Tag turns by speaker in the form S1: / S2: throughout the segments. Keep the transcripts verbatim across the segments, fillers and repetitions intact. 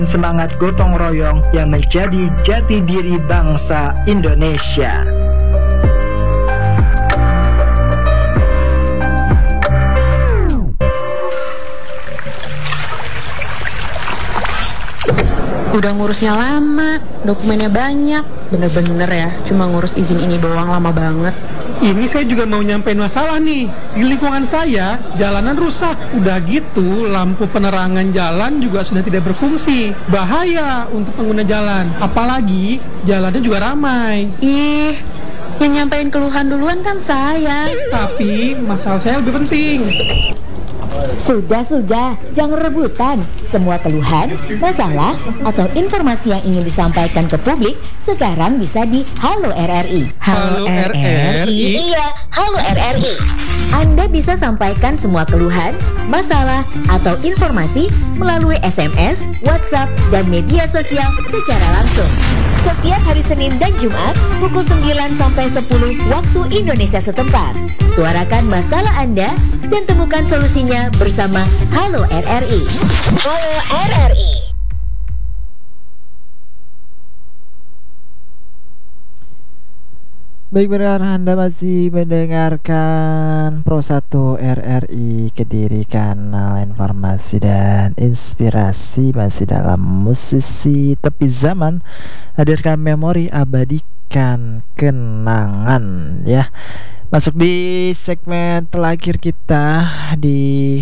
S1: semangat gotong royong yang menjadi jati diri bangsa Indonesia.
S2: Udah ngurusnya lama, dokumennya banyak. Bener-bener ya, cuma ngurus izin ini doang lama banget.
S3: Ini saya juga mau nyampein masalah nih. Di lingkungan saya, jalanan rusak. Udah gitu, lampu penerangan jalan juga sudah tidak berfungsi. Bahaya untuk pengguna jalan. Apalagi, jalannya juga ramai.
S2: Ih, yang nyampein keluhan duluan kan saya.
S3: Tapi, masalah saya lebih penting.
S4: Sudah-sudah, jangan rebutan. Semua keluhan, masalah, atau informasi yang ingin disampaikan ke publik sekarang bisa di Halo R R I.
S3: Halo R R I?
S4: Iya, Halo R R I. Anda bisa sampaikan semua keluhan, masalah, atau informasi melalui S M S, WhatsApp, dan media sosial secara langsung. Setiap hari Senin dan Jumat pukul sembilan sampai sepuluh waktu Indonesia setempat. Suarakan masalah Anda dan temukan solusinya bersama Halo R R I. Halo R R I.
S5: Baik, benar, Anda masih mendengarkan Pro satu R R I Kediri, kanal informasi dan inspirasi, masih dalam musisi tepi zaman, hadirkan memori, abadikan kenangan ya. Masuk di segmen terakhir kita di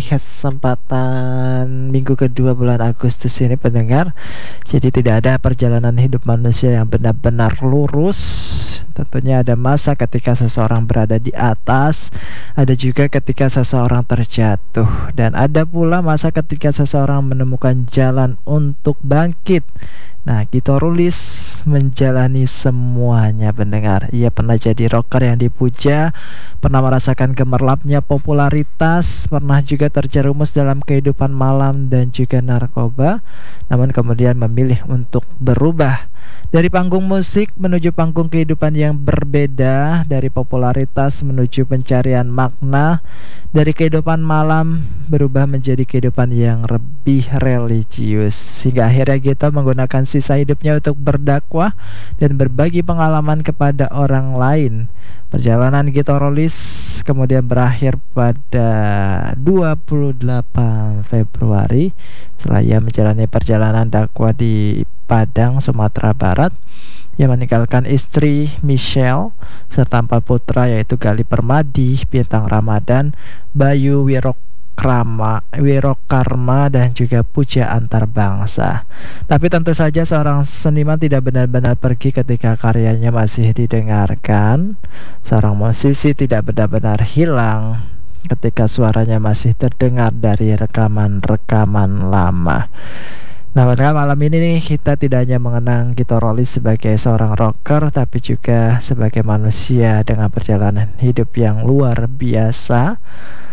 S5: kesempatan minggu kedua bulan Agustus ini, pendengar. Jadi tidak ada perjalanan hidup manusia yang benar-benar lurus. Tentunya ada masa ketika seseorang berada di atas, ada juga ketika seseorang terjatuh, dan ada pula masa ketika seseorang menemukan jalan untuk bangkit. Nah, Gito Rulis menjalani semuanya, pendengar. Ia pernah jadi rocker yang dipuja, pernah merasakan gemerlapnya popularitas, pernah juga terjerumus dalam kehidupan malam dan juga narkoba, namun kemudian memilih untuk berubah dari panggung musik menuju panggung kehidupan yang berbeda, dari popularitas menuju pencarian makna, dari kehidupan malam berubah menjadi kehidupan yang lebih religius, hingga akhirnya Gito menggunakan sisa hidupnya untuk berdakwah dan berbagi pengalaman kepada orang lain. Perjalanan Gito Rulis kemudian berakhir pada dua puluh delapan Februari setelah ia menjalani perjalanan dakwah di Padang, Sumatera Barat. Ia meninggalkan istri Michelle serta empat putra, yaitu Gali Permadi, Bintang Ramadan, Bayu Wirokrama, Wirokarma, dan juga Puja Antarbangsa. Tapi tentu saja seorang seniman tidak benar-benar pergi ketika karyanya masih didengarkan. Seorang musisi tidak benar-benar hilang ketika suaranya masih terdengar dari rekaman-rekaman lama. Nah, pada malam ini nih, kita tidak hanya mengenang Gito Rulis sebagai seorang rocker, tapi juga sebagai manusia dengan perjalanan hidup yang luar biasa,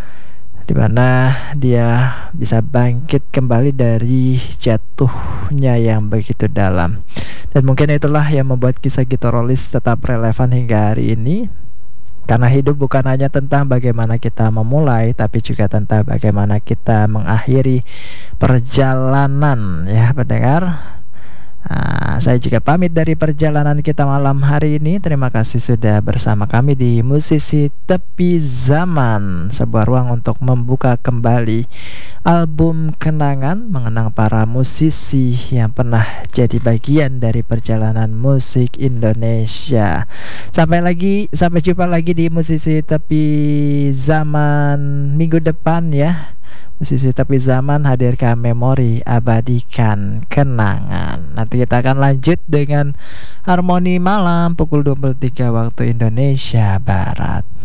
S5: di mana dia bisa bangkit kembali dari jatuhnya yang begitu dalam. Dan mungkin itulah yang membuat kisah Gito Rulis tetap relevan hingga hari ini. Karena hidup bukan hanya tentang bagaimana kita memulai, tapi juga tentang bagaimana kita mengakhiri perjalanan, ya pendengar. Nah, saya juga pamit dari perjalanan kita malam hari ini. Terima kasih sudah bersama kami di Musisi Tepi Zaman, sebuah ruang untuk membuka kembali album kenangan mengenang para musisi yang pernah jadi bagian dari perjalanan musik Indonesia. Sampai lagi, sampai jumpa lagi di Musisi Tepi Zaman minggu depan ya. Musisi Tepi Zaman hadirkan memori, abadikan kenangan. Nanti kita akan lanjut dengan Harmoni Malam pukul dua puluh tiga waktu Indonesia Barat.